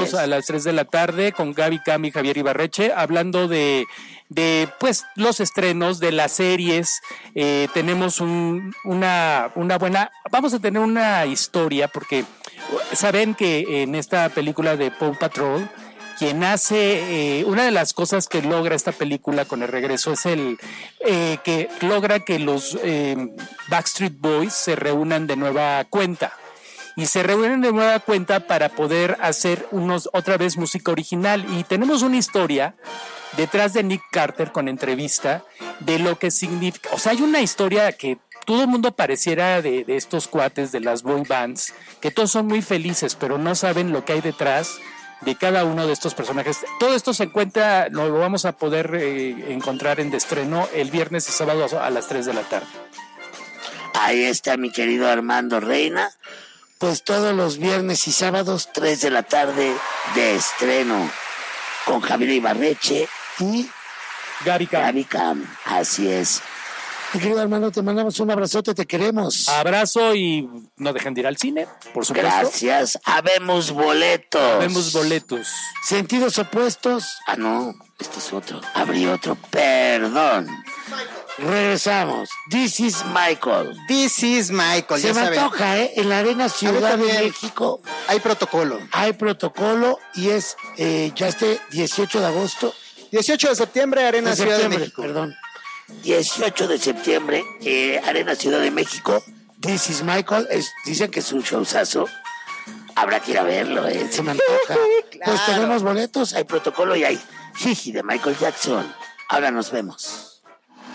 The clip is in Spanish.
boletos a las 3 de la tarde con Gaby Cam y Javier Ibarreche, hablando de pues los estrenos de las series. Tenemos una buena, vamos a tener una historia, porque saben que en esta película de Paw Patrol, quien hace, una de las cosas que logra esta película con el regreso es que logra que los Backstreet Boys se reúnan de nueva cuenta. Y se reúnen de nueva cuenta para poder hacer otra vez música original. Y tenemos una historia detrás de Nick Carter con entrevista de lo que significa. O sea, hay una historia que todo el mundo pareciera de estos cuates de las boy bands, que todos son muy felices, pero no saben lo que hay detrás de cada uno de estos personajes. Todo esto se encuentra, lo vamos a poder encontrar en de estreno el viernes y sábado a las 3 de la tarde. Ahí está mi querido Armando Reina. Pues todos los viernes y sábados, 3 de la tarde de estreno, con Javier Ibarreche y Gaby Cam. Así es. Mi querido hermano, te mandamos un abrazote, te queremos. Abrazo y no dejen de ir al cine, por supuesto. Gracias, habemos boletos. Habemos boletos. Sentidos opuestos. Ah, no, este es otro. Abrí otro, perdón. Regresamos. This is Michael. This is Michael. Se me antoja, en la Arena Ciudad de México. Hay protocolo. Hay protocolo y es ya 18 de agosto. 18 de septiembre, Arena Ciudad de México. Perdón. 18 de septiembre, Arena Ciudad de México. This is Michael. Dicen que es un showzazo. Habrá que ir a verlo, se me antoja. Claro. Pues tenemos boletos, hay protocolo y hay Jiji de Michael Jackson. Ahora nos vemos.